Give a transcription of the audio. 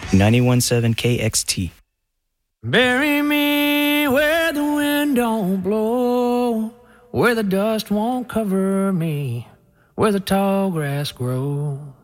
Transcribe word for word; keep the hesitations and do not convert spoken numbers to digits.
ninety-one point seven K X T. Bury me where the wind don't blow, where the dust won't cover me, where the tall grass grows.